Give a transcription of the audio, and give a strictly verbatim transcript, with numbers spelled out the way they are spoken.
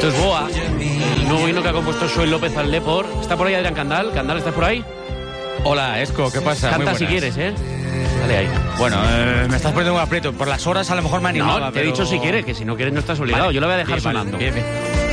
Esto es Boa, el nuevo himno que ha compuesto Xoel López al Depor. ¿Está por ahí Adrián Candal? ¿Candal, estás por ahí? Hola, Esco, ¿qué pasa? Canta si quieres, ¿eh? Dale ahí. Bueno, eh, me estás poniendo un aprieto. Por las horas a lo mejor me animaba. No, te he pero... dicho si quieres, que si no quieres no estás obligado. Vale, yo lo voy a dejar bien, sonando. Vale, bien, bien.